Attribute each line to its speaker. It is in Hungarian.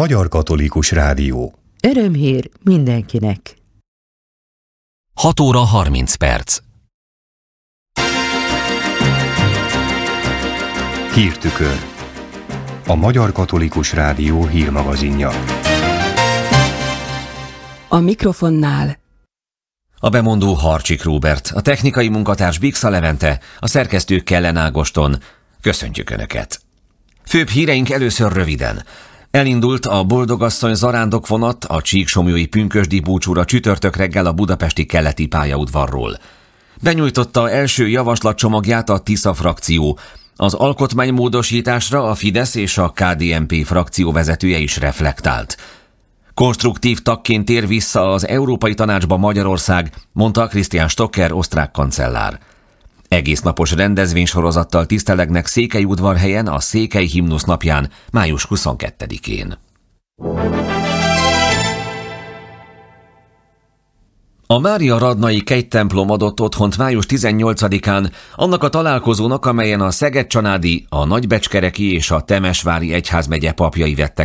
Speaker 1: Magyar Katolikus Rádió.
Speaker 2: Örömhír mindenkinek.
Speaker 3: 6 óra 30 perc.
Speaker 1: Hírtükör. A Magyar Katolikus Rádió hírmagazinja.
Speaker 4: A mikrofonnál
Speaker 3: A bemondó Harcsik Róbert, a technikai munkatárs Biksa Levente, a szerkesztő Kellen Ágoston. Köszöntjük Önöket! Főbb híreink először röviden. Elindult a Boldogasszony zarándokvonat a Csíksomlyói pünkösdi búcsúra csütörtök reggel a budapesti keleti pályaudvarról. Benyújtotta első javaslatcsomagját a Tisza frakció. Az alkotmánymódosításra a Fidesz és a KDNP frakció vezetője is reflektált. Konstruktív tagként tér vissza az Európai Tanácsba Magyarország, mondta Christian Stocker osztrák kancellár. Egésznapos rendezvénysorozattal tisztelegnek Székelyudvarhelyen a Székely Himnusz napján, május 22-én. A Mária Radnai kegytemplom adott otthont május 18-án annak a találkozónak, amelyen a Szeged-Csanádi, a Nagybecskereki és a Temesvári egyházmegye papjai vettek